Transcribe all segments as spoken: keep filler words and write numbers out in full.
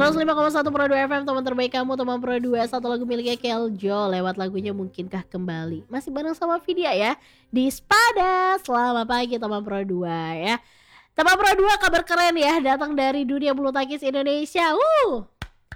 seratus lima koma satu Pro dua F M, teman terbaik kamu, teman Pro dua. Satu lagu miliknya Keljo lewat lagunya Mungkinkah Kembali. Masih bareng sama Vidya ya di Spada. Selamat pagi teman Pro dua ya. Teman Pro dua, kabar keren ya datang dari dunia bulu tangkis Indonesia. Wuh.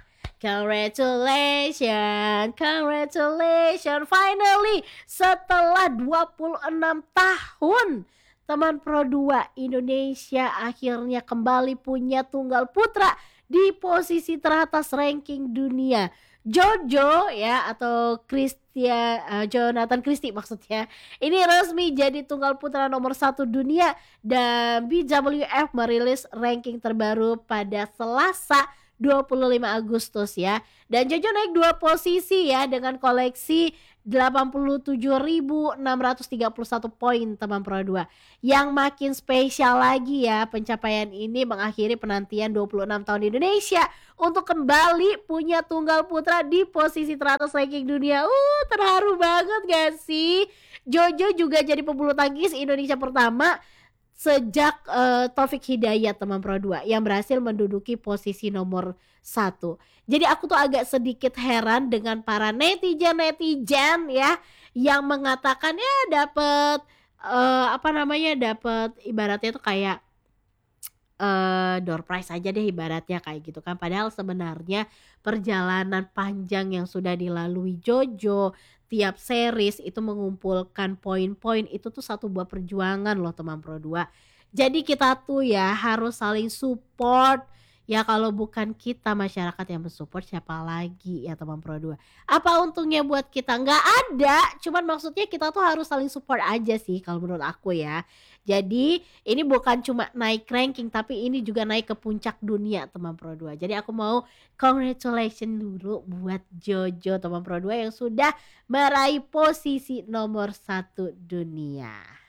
Congratulations, congratulations. Finally, setelah dua puluh enam tahun, teman Pro dua Indonesia akhirnya kembali punya tunggal putra di posisi teratas ranking dunia. Jojo ya atau Christian uh, Jonathan Christie maksudnya, ini resmi jadi tunggal putra nomor satu dunia, dan B W F merilis ranking terbaru pada Selasa dua puluh lima Agustus ya. Dan Jojo naik dua posisi ya dengan koleksi delapan puluh tujuh ribu enam ratus tiga puluh satu poin teman Pro dua. Yang makin spesial lagi ya, pencapaian ini mengakhiri penantian dua puluh enam tahun Indonesia untuk kembali punya tunggal putra di posisi teratas ranking dunia. Uh, terharu banget gak sih? Jojo juga jadi pebulu tangkis Indonesia pertama sejak uh, Taufik Hidayat teman Pro dua yang berhasil menduduki posisi nomor satu. Jadi aku tuh agak sedikit heran dengan para netizen-netizen ya yang mengatakan ya dapet uh, apa namanya dapet ibaratnya tuh kayak uh, door prize aja deh ibaratnya kayak gitu kan. Padahal sebenarnya perjalanan panjang yang sudah dilalui Jojo, tiap series itu mengumpulkan poin-poin itu tuh satu buah perjuangan loh teman Pro dua. Jadi kita tuh ya harus saling support. Ya kalau bukan kita masyarakat yang mensupport siapa lagi ya teman Pro dua. Apa untungnya buat kita? Nggak ada. Cuman maksudnya kita tuh harus saling support aja sih kalau menurut aku ya. Jadi ini bukan cuma naik ranking, tapi ini juga naik ke puncak dunia teman Pro dua. Jadi aku mau congratulations dulu buat Jojo teman Pro dua yang sudah meraih posisi nomor satu dunia.